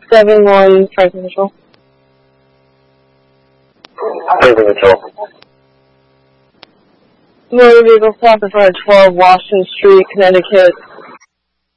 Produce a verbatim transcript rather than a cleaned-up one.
seven one Franklin Patrol. Franklin Patrol. Motor vehicle stop in front of twelve Washington Street, Connecticut,